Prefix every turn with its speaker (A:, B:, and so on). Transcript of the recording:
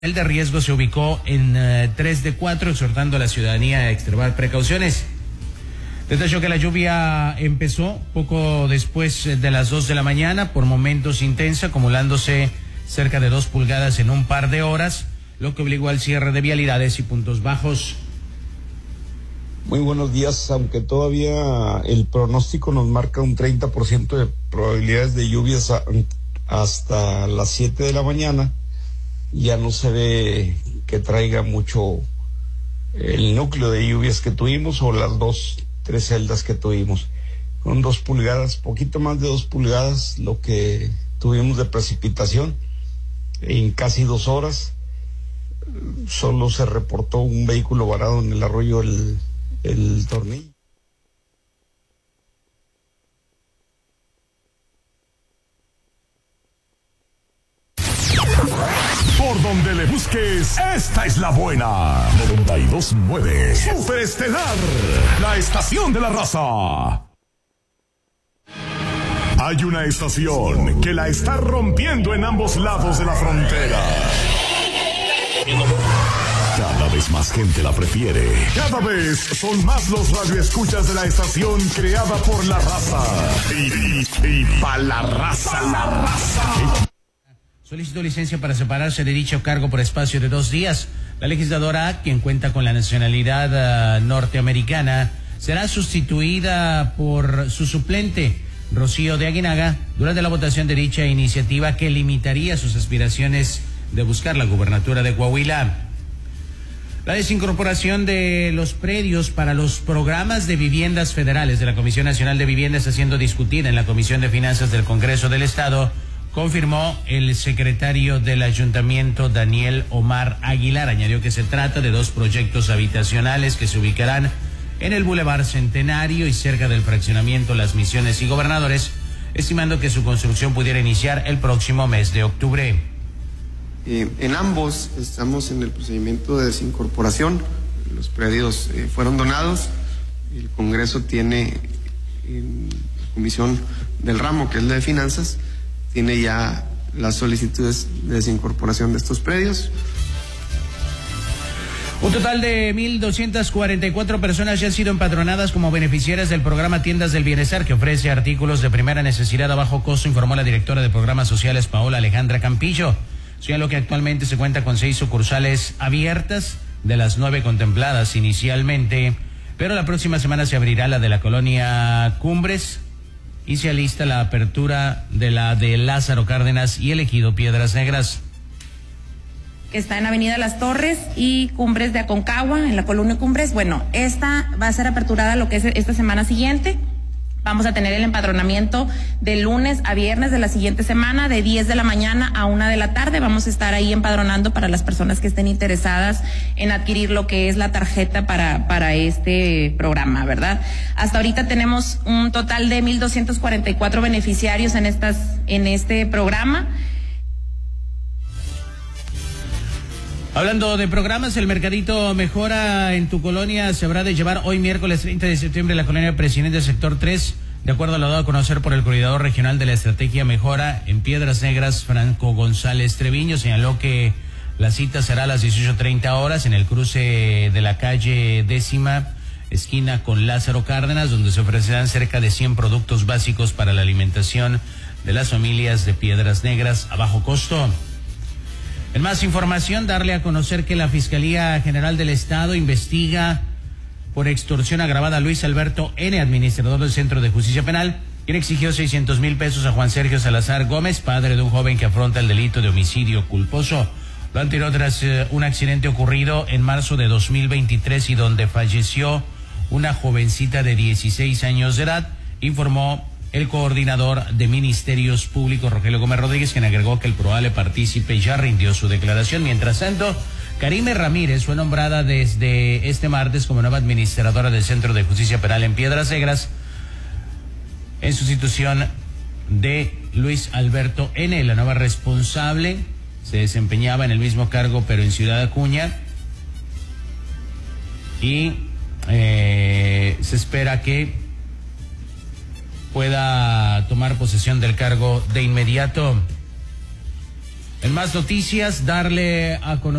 A: El de riesgo se ubicó en 3 de 4, exhortando a la ciudadanía a extremar precauciones. Detalló que la lluvia empezó poco después de las 2 de la mañana, por momentos intensa, acumulándose cerca de 2 pulgadas en un par de horas, lo que obligó al cierre de vialidades y puntos bajos.
B: Muy buenos días, aunque todavía el pronóstico nos marca un 30% de probabilidades de lluvias hasta las 7 de la mañana. Ya no se ve que traiga mucho el núcleo de lluvias que tuvimos o las 3 celdas que tuvimos. Con 2 pulgadas, poquito más de 2 pulgadas, lo que tuvimos de precipitación en casi 2 horas. Solo se reportó un vehículo varado en el arroyo el Tornillo.
C: Por donde le busques, esta es la buena. 92.9 Superestelar, la estación de la raza. Hay una estación que la está rompiendo en ambos lados de la frontera. Cada vez más gente la prefiere. Cada vez son más los radioescuchas de la estación creada por la raza. Y para la raza.
A: Solicitó licencia para separarse de dicho cargo por espacio de 2 días. La legisladora, quien cuenta con la nacionalidad norteamericana, será sustituida por su suplente, Rocío de Aguinaga, durante la votación de dicha iniciativa que limitaría sus aspiraciones de buscar la gubernatura de Coahuila. La desincorporación de los predios para los programas de viviendas federales de la Comisión Nacional de Vivienda está siendo discutida en la Comisión de Finanzas del Congreso del Estado, confirmó el secretario del Ayuntamiento, Daniel Omar Aguilar. Añadió que se trata de 2 proyectos habitacionales que se ubicarán en el Boulevard Centenario y cerca del fraccionamiento Las Misiones y Gobernadores, estimando que su construcción pudiera iniciar el próximo mes de octubre.
D: En ambos estamos en el procedimiento de desincorporación. Los predios fueron donados. El Congreso tiene en la comisión del ramo, que es la de finanzas, tiene ya las solicitudes de desincorporación de estos predios.
A: Un total de 1,244 personas ya han sido empadronadas como beneficiarias del programa Tiendas del Bienestar, que ofrece artículos de primera necesidad a bajo costo, informó la directora de Programas Sociales, Paola Alejandra Campillo. Señaló que actualmente se cuenta con 6 sucursales abiertas, de las 9 contempladas inicialmente, pero la próxima semana se abrirá la de la colonia Cumbres y se alista la apertura de la de Lázaro Cárdenas y el ejido Piedras Negras.
E: Que está en Avenida Las Torres y Cumbres de Aconcagua, en la colonia Cumbres. Bueno, esta va a ser aperturada lo que es esta semana siguiente. Vamos a tener el empadronamiento de lunes a viernes de la siguiente semana, de 10 de la mañana a 1 de la tarde. Vamos a estar ahí empadronando para las personas que estén interesadas en adquirir lo que es la tarjeta para este programa, ¿verdad? Hasta ahorita tenemos un total de 1,244 beneficiarios en este programa.
A: Hablando de programas, el Mercadito Mejora en tu colonia se habrá de llevar hoy miércoles 30 de septiembre la colonia Presidente Sector 3, de acuerdo a lo dado a conocer por el coordinador regional de la estrategia Mejora en Piedras Negras, Franco González Treviño. Señaló que la cita será a las 18:30 horas en el cruce de la calle 10ª, esquina con Lázaro Cárdenas, donde se ofrecerán cerca de 100 productos básicos para la alimentación de las familias de Piedras Negras a bajo costo. En más información, darle a conocer que la Fiscalía General del Estado investiga por extorsión agravada a Luis Alberto N., administrador del Centro de Justicia Penal, quien exigió 600,000 pesos a Juan Sergio Salazar Gómez, padre de un joven que afronta el delito de homicidio culposo. Lo anterior tras un accidente ocurrido en marzo de 2023 y donde falleció una jovencita de 16 años de edad, informó el coordinador de Ministerios Públicos, Rogelio Gómez Rodríguez, quien agregó que el probable partícipe ya rindió su declaración. Mientras tanto, Karime Ramírez fue nombrada desde este martes como nueva administradora del Centro de Justicia Penal en Piedras Negras, en sustitución de Luis Alberto N. La nueva responsable se desempeñaba en el mismo cargo, pero en Ciudad Acuña, y se espera que pueda tomar posesión del cargo de inmediato. En más noticias, darle a conocer